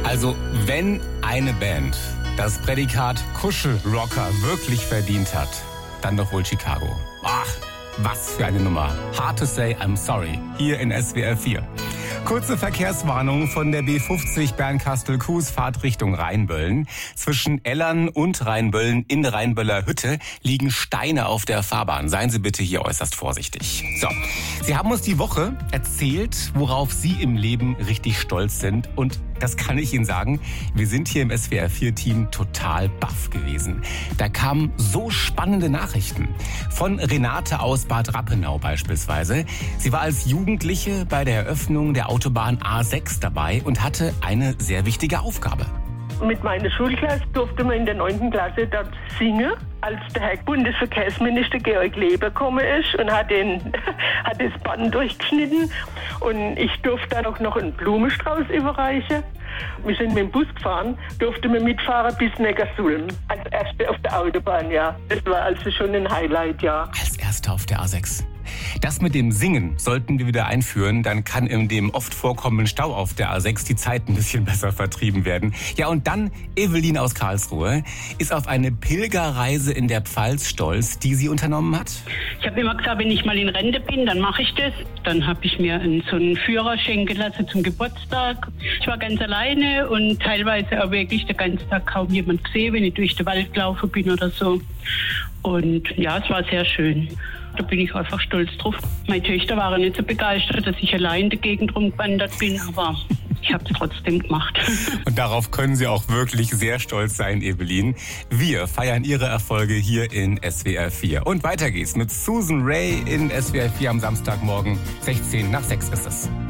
Also, wenn eine Band das Prädikat Kuschelrocker wirklich verdient hat, dann doch wohl Chicago. Ach, was für eine Nummer. Hard to say I'm sorry. Hier in SWR 4. Kurze Verkehrswarnung von der B50 Bernkastel-Kues Fahrt Richtung Rheinböllen. Zwischen Ellern und Rheinböllen in Rheinböller Hütte liegen Steine auf der Fahrbahn. Seien Sie bitte hier äußerst vorsichtig. So, Sie haben uns die Woche erzählt, worauf Sie im Leben richtig stolz sind. Und das kann ich Ihnen sagen, wir sind hier im SWR4-Team total baff gewesen. Da kamen so spannende Nachrichten. Von Renate aus Bad Rappenau beispielsweise. Sie war als Jugendliche bei der Eröffnung der Autobahn A6 dabei und hatte eine sehr wichtige Aufgabe. Mit meiner Schulklasse durfte man in der 9. Klasse dort singen, als der Herr Bundesverkehrsminister Georg Leber gekommen ist und hat das Band durchgeschnitten. Und ich durfte dann auch noch einen Blumenstrauß überreichen. Wir sind mit dem Bus gefahren, durfte man mitfahren bis Neckarsulm. Als Erste auf der Autobahn, ja. Das war also schon ein Highlight, ja. Als Erster auf der A6. Das mit dem Singen sollten wir wieder einführen, dann kann in dem oft vorkommenden Stau auf der A6 die Zeit ein bisschen besser vertrieben werden. Ja, und dann Evelyn aus Karlsruhe ist auf eine Pilgerreise in der Pfalz stolz, die sie unternommen hat. Ich habe immer gesagt, wenn ich mal in Rente bin, dann mache ich das. Dann habe ich mir so einen Führer schenken lassen zum Geburtstag. Ich war ganz alleine und teilweise auch wirklich den ganzen Tag kaum jemand gesehen, wenn ich durch den Wald gelaufen bin oder so. Und ja, es war sehr schön. Da bin ich einfach stolz drauf. Meine Töchter waren nicht so begeistert, dass ich allein in der Gegend rumgewandert bin, aber ich habe es trotzdem gemacht. Und darauf können Sie auch wirklich sehr stolz sein, Evelyn. Wir feiern Ihre Erfolge hier in SWR 4. Und weiter geht's mit Susan Ray in SWR 4 am Samstagmorgen. 16 nach 6 ist es.